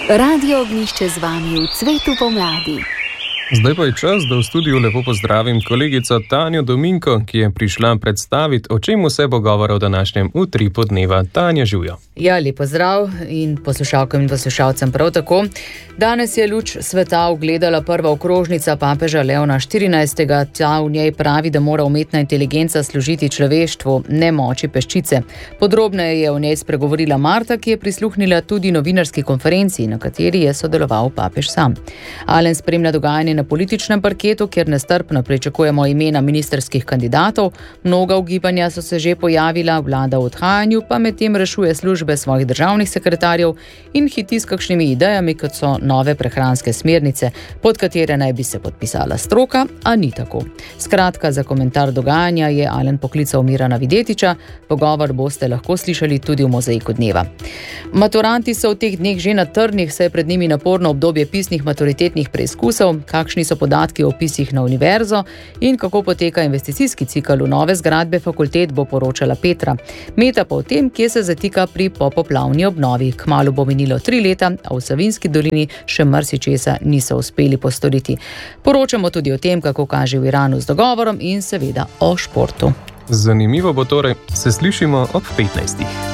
Radio Ognjišče z vami v cvetu pomladi. Zdaj pa je čas, da v studiu lepo pozdravim kolegico Tanjo Dominko, ki je prišla predstaviti, o čem vse bo govora v današnjem Utripu dneva. Tanja, živjo. Ja, lep pozdrav in poslušalkam in poslušalcem prav tako. Danes je luč sveta ugledala prva okrožnica papeža Leona XIV. Ta v njej pravi, da mora umetna inteligenca služiti človeštvu, ne moči peščice. Podrobneje je o njej spregovorila Marta, ki je prisluhnila tudi novinarski konferenci, na kateri je sodeloval papež sam. Alen spremlja dogajanje na političnem parketu, kjer nestrpno pričakujemo imena ministerskih kandidatov. Mnoga ugibanja so se že pojavila, vlada v odhajanju pa medtem rešuje službe svojih državnih sekretarjev in hiti s kakšnimi idejami, kot so nove prehranske smernice, pod katere naj bi se podpisala stroka, a ni tako. Skratka, za komentar dogajanja je Alen poklical Mirana Videtiča. Pogovor boste lahko slišali tudi v mozaiku dneva. Maturanti so v teh dneh že na trnih, saj je pred njimi naporno obdobje pisnih maturitetnih preizkusov. Kakšni so podatki o vpisih na univerzo in kako poteka investicijski cikel v nove zgradbe fakultet, bo poročala Petra. Meta pa o tem, kje se zatika pri popoplavni obnovi. Kmalu bo minilo 3 leta, a v Savinjski dolini še marsičesa niso uspeli postoriti. Poročamo tudi o tem, kako kaže v Iranu z dogovorom in seveda o športu. Zanimivo bo torej, se slišimo ob 15.